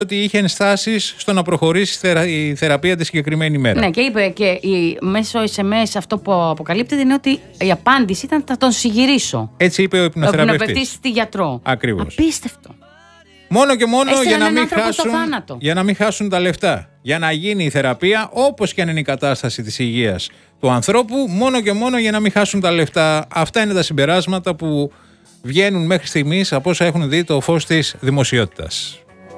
ότι είχε ενστάσεις στο να προχωρήσει η θεραπεία τη συγκεκριμένη ημέρα. Ναι, και είπε και μέσω SMS αυτό που αποκαλύπτεται είναι ότι η απάντηση ήταν θα τον συγυρίσω. Έτσι είπε ο υπνοθεραπευτής. Στη γιατρό. Ακριβώς. Απίστευτο. Μόνο και μόνο για να μην χάσουν τα λεφτά. Για να γίνει η θεραπεία, όπως και αν είναι η κατάσταση της υγείας του ανθρώπου, μόνο και μόνο για να μην χάσουν τα λεφτά. Αυτά είναι τα συμπεράσματα που βγαίνουν μέχρι στιγμής από όσα έχουν δει το φως της δημοσιότητας.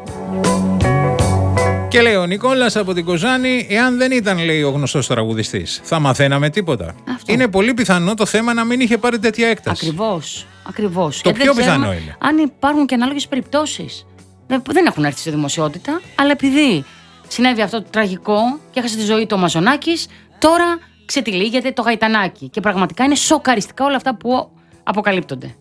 Και λέει ο Νικόλας από την Κοζάνη, εάν δεν ήταν, λέει, ο γνωστός τραγουδιστής, θα μαθαίναμε τίποτα. Αυτό. Είναι πολύ πιθανό το θέμα να μην είχε πάρει τέτοια έκταση. Ακριβώς. Το πιο πιθανό είναι. Αν υπάρχουν και ανάλογες περιπτώσεις. Δεν έχουν έρθει στη δημοσιότητα, αλλά επειδή συνέβη αυτό το τραγικό και έχασε τη ζωή του ο Μαζονάκης, τώρα ξετυλίγεται το γαϊτανάκι. Και πραγματικά είναι σοκαριστικά όλα αυτά που αποκαλύπτονται.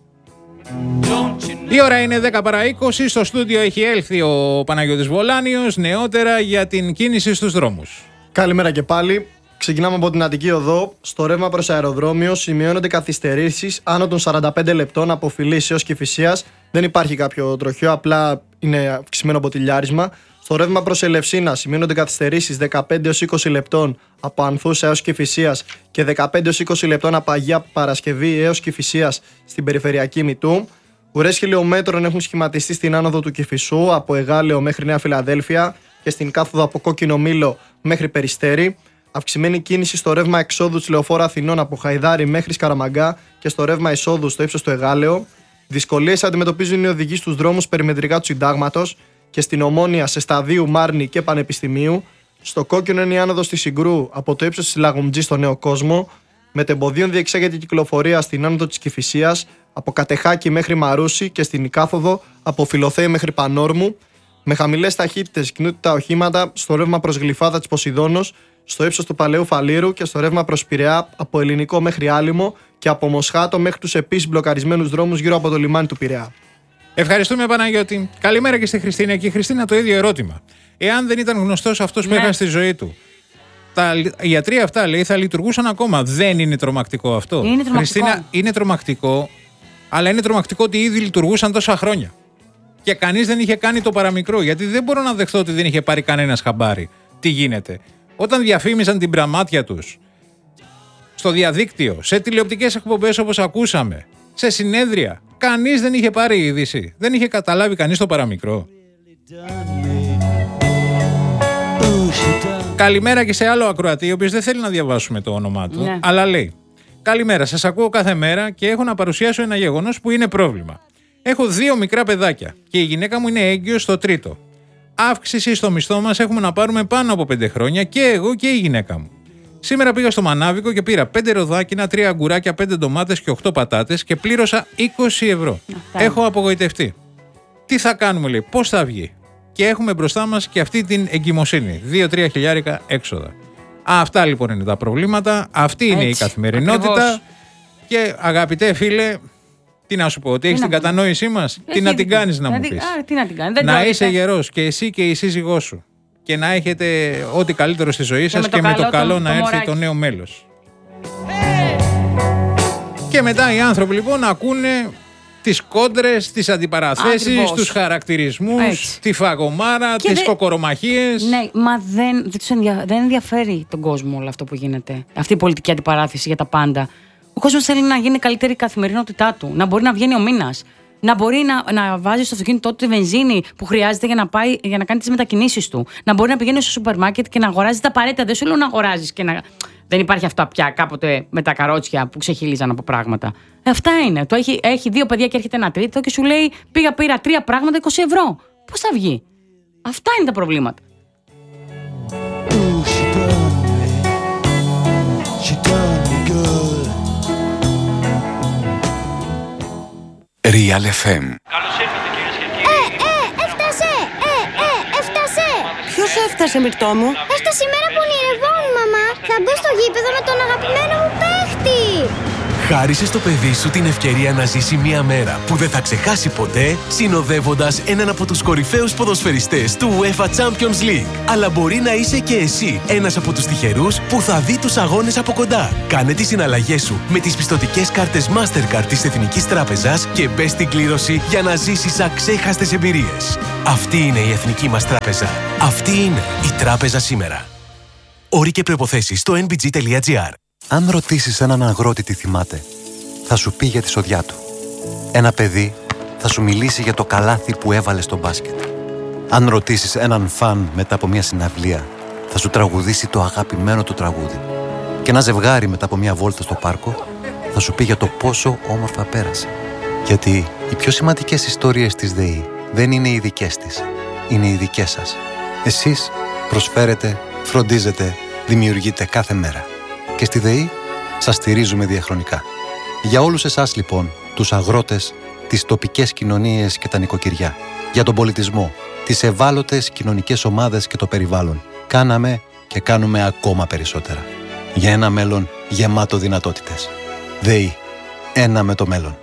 Η ώρα είναι 10 παρά 20. Στο στούντιο έχει έλθει ο Παναγιώτης Βολάνιος. Νεότερα για την κίνηση στους δρόμους. Καλημέρα και πάλι. Ξεκινάμε από την Αττική Οδό. Στο ρεύμα προς αεροδρόμιο σημειώνονται καθυστερήσεις άνω των 45 λεπτών από Φιλής έως Κηφισίας. Δεν υπάρχει κάποιο τροχαίο, απλά είναι αυξημένο μποτιλιάρισμα. Στο ρεύμα προς Ελευσίνα σημειώνονται καθυστερήσεις 15 έως 20 λεπτών από Ανθούσα έως Κηφισίας και 15 έως 20 λεπτών από Αγία Παρασκευή έως Κηφισίας στην περιφερειακή Μητού. Ουρές χιλιομέτρων έχουν σχηματιστεί στην άνοδο του Κηφισού από Εγάλεο μέχρι Νέα Φιλαδέλφια και στην κάθοδο από Κόκκινο Μήλο μέχρι Περιστέρι. Αυξημένη κίνηση στο ρεύμα εξόδου της Λεωφόρου Αθηνών από Χαϊδάρι μέχρι Σκαραμαγκά και στο ρεύμα εισόδου στο ύψος του Εγάλεο. Δυσκολίες αντιμετωπίζουν οι οδηγοί στους δρόμους περιμετρικά του Συντάγματος και στην Ομόνια σε Σταδίου, Μάρνη και Πανεπιστημίου. Στο Κόκκινο είναι η άνοδος της Συγκρού από το ύψος της Λαγουμτζή στο Νέο Κόσμο. Μετεμποδίων διεξάγεται η κυκλοφορία στην άνοδο της Κηφισίας από Κατεχάκη μέχρι Μαρούσι και στην κάθοδο από Φιλοθέη μέχρι Πανόρμου. Με χαμηλές ταχύτητες κινούνται τα οχήματα στο ρεύμα προς Γλυφάδα της Ποσειδώνος, στο ύψος του Παλαιού Φαλήρου και στο ρεύμα προς Πειραιά από Ελληνικό μέχρι Άλυμο και από Μοσχάτο μέχρι τους επίσης μπλοκαρισμένους δρόμους γύρω από το λιμάνι του Πειραιά. Ευχαριστούμε, Παναγιώτη. Καλημέρα και στη Χριστίνα. Και η Χριστίνα το ίδιο ερώτημα. Εάν δεν ήταν γνωστός αυτός που έχασε τη ζωή του, τα ιατρία αυτά, λέει, θα λειτουργούσαν ακόμα. Δεν είναι τρομακτικό αυτό? Είναι τρομακτικό. Χριστίνα, είναι τρομακτικό, αλλά είναι τρομακτικό ότι ήδη λειτουργούσαν τόσα χρόνια. Και κανείς δεν είχε κάνει το παραμικρό. Γιατί δεν μπορώ να δεχτώ ότι δεν είχε πάρει κανένας χαμπάρι. Τι γίνεται? Όταν διαφήμιζαν την πραμάτια τους στο διαδίκτυο, σε τηλεοπτικές εκπομπές όπως ακούσαμε, σε συνέδρια, κανείς δεν είχε πάρει είδηση. Δεν είχε καταλάβει κανείς το παραμικρό. Καλημέρα και σε άλλο ακροατή, ο οποίος δεν θέλει να διαβάσουμε το όνομά του, ναι, αλλά λέει: καλημέρα, σας ακούω κάθε μέρα και έχω να παρουσιάσω ένα γεγονός που είναι πρόβλημα. Έχω 2 μικρά παιδάκια και η γυναίκα μου είναι έγκυος στο 3ο. Αύξηση στο μισθό μας έχουμε να πάρουμε πάνω από 5 χρόνια και εγώ και η γυναίκα μου. Σήμερα πήγα στο Μανάβικο και πήρα 5 ροδάκινα, 3 αγκουράκια, 5 ντομάτες και 8 πατάτες και πλήρωσα 20 ευρώ. Έχω απογοητευτεί. Τι θα κάνουμε, λέει, πώς θα βγει? Και έχουμε μπροστά μας και αυτή την εγκυμοσύνη. 2-3 χιλιάρικα έξοδα. Αυτά λοιπόν είναι τα προβλήματα. Αυτή είναι η καθημερινότητα. Ακριβώς. Και αγαπητέ φίλε, τι να σου πω, ότι έχεις την κατανόησή μας? Τι να την κάνεις, να μου πεις? Τι να την κάνεις? Να είσαι γερός και εσύ και η σύζυγός σου. Και να έχετε ό,τι καλύτερο στη ζωή σας και με το καλό να έρθει το νέο μέλος. Και μετά οι άνθρωποι λοιπόν ακούνε τις κόντρες, τις αντιπαραθέσεις, τους χαρακτηρισμούς, τη φαγωμάρα, τις κοκορομαχίες. Ναι, μα δεν ενδιαφέρει τον κόσμο όλο αυτό που γίνεται. Αυτή η πολιτική αντιπαράθεση για τα πάντα. Ο κόσμος θέλει να γίνει καλύτερη η καθημερινότητά του, να μπορεί να βγαίνει ο μήνας, να μπορεί να βάζει στο αυτοκίνητό του τη βενζίνη που χρειάζεται για να κάνει τις μετακινήσεις του, να μπορεί να πηγαίνει στο σούπερ μάρκετ και να αγοράζει τα απαραίτητα. Δεν σου λέω να αγοράζει και να. Δεν υπάρχει αυτό πια κάποτε με τα καρότσια που ξεχύλιζαν από πράγματα. Αυτά είναι. Έχει 2 παιδιά και έρχεται ένα τρίτο και σου λέει: πήρα 3 πράγματα 20 ευρώ. Πώς θα βγει? Αυτά είναι τα προβλήματα. Real FM. Καλώς ήρθατε, κυρίες και κύριοι. Έφτασε! Ποιος έφτασε, Μυρτώ μου? Έφτασε η μέρα που ονειρευόμουν, μαμά. Θα μπω στο γήπεδο με τον αγαπημένο μου παίχτη. Χάρισε στο παιδί σου την ευκαιρία να ζήσει μια μέρα που δεν θα ξεχάσει ποτέ, συνοδεύοντας έναν από τους κορυφαίους ποδοσφαιριστές του UEFA Champions League. Αλλά μπορεί να είσαι και εσύ ένας από τους τυχερούς που θα δει τους αγώνες από κοντά. Κάνε τις συναλλαγές σου με τις πιστωτικές κάρτες Mastercard της Εθνικής Τράπεζας και μπες στην κλήρωση για να ζήσεις αξέχαστες εμπειρίες. Αυτή είναι η Εθνική μας Τράπεζα. Αυτή είναι η Τράπεζα σήμερα. Όροι και προϋποθέσεις στο nbg.gr. Αν ρωτήσεις έναν αγρότη τι θυμάται, θα σου πει για τη σοδιά του. Ένα παιδί θα σου μιλήσει για το καλάθι που έβαλε στο μπάσκετ. Αν ρωτήσεις έναν φαν μετά από μια συναυλία, θα σου τραγουδήσει το αγαπημένο του τραγούδι. Και ένα ζευγάρι μετά από μια βόλτα στο πάρκο θα σου πει για το πόσο όμορφα πέρασε. Γιατί οι πιο σημαντικές ιστορίες της ΔΕΗ δεν είναι οι δικές της, είναι οι δικές σας. Εσείς προσφέρετε, φροντίζετε, δημιουργείτε κάθε μέρα. Και στη ΔΕΗ σας στηρίζουμε διαχρονικά. Για όλους εσάς λοιπόν, τους αγρότες, τις τοπικές κοινωνίες και τα νοικοκυριά, για τον πολιτισμό, τις ευάλωτες κοινωνικές ομάδες και το περιβάλλον, κάναμε και κάνουμε ακόμα περισσότερα. Για ένα μέλλον γεμάτο δυνατότητες. ΔΕΗ. Ένα με το μέλλον.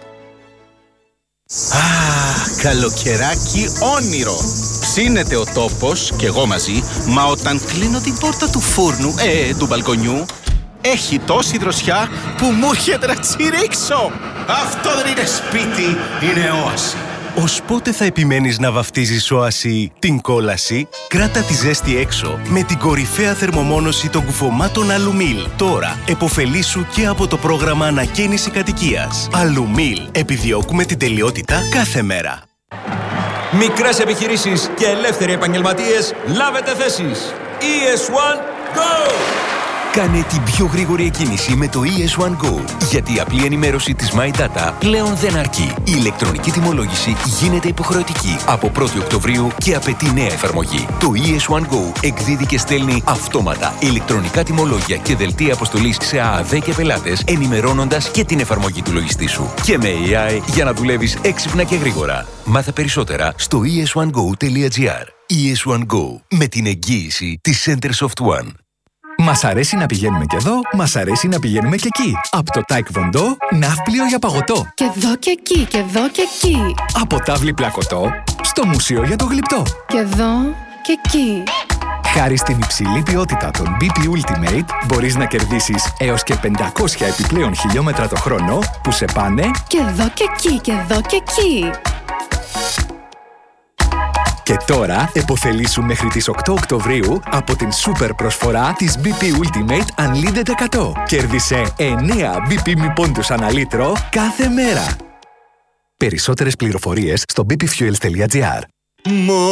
Καλοκαιράκι όνειρο. Ψήνεται ο τόπος και εγώ μαζί, μα όταν κλείνω την πόρτα του φούρνου, του μπαλκονιού, έχει τόση δροσιά που μου έρχεται να τσιρίξω. Αυτό δεν είναι σπίτι, είναι όαση. Ως πότε θα επιμένεις να βαφτίζεις όαση την κόλαση? Κράτα τη ζέστη έξω με την κορυφαία θερμομόνωση των κουφωμάτων Αλουμίλ. Τώρα επωφελήσου και από το πρόγραμμα ανακαίνιση κατοικίας. Αλουμίλ. Επιδιώκουμε την τελειότητα κάθε μέρα. Μικρές επιχειρήσεις και ελεύθεροι επαγγελματίες, λάβετε θέσεις. ES1 Go! Κάνε την πιο γρήγορη εκκίνηση με το ES1 Go. Γιατί η απλή ενημέρωση της My Data πλέον δεν αρκεί. Η ηλεκτρονική τιμολόγηση γίνεται υποχρεωτική από 1η Οκτωβρίου και απαιτεί νέα εφαρμογή. Το ES1 Go εκδίδει και στέλνει αυτόματα ηλεκτρονικά τιμολόγια και δελτία αποστολής σε ΑΑΔ και πελάτες, ενημερώνοντας και την εφαρμογή του λογιστή σου. Και με AI για να δουλεύεις έξυπνα και γρήγορα. Μάθε περισσότερα στο es1go.gr. ES1 Go. Με την εγγύηση της Centersoft One. Μας αρέσει να πηγαίνουμε και εδώ, μας αρέσει να πηγαίνουμε και εκεί. Από το Taekwondo, ναύπλιο για παγωτό. Και εδώ και εκεί, και εδώ και εκεί. Από τάβλη πλακωτό, στο μουσείο για το γλυπτό. Και εδώ και εκεί. Χάρη στην υψηλή ποιότητα των BP Ultimate, μπορείς να κερδίσεις έως και 500 επιπλέον χιλιόμετρα το χρόνο που σε πάνε... Και εδώ και εκεί, και εδώ και εκεί. Και τώρα επωφελήσου μέχρι τις 8 Οκτωβρίου από την σούπερ προσφορά της BP Ultimate Unlimited 100. Κέρδισε 9 BP μη πόντους ανά λίτρο κάθε μέρα. Περισσότερες πληροφορίες στο bpfuels.gr.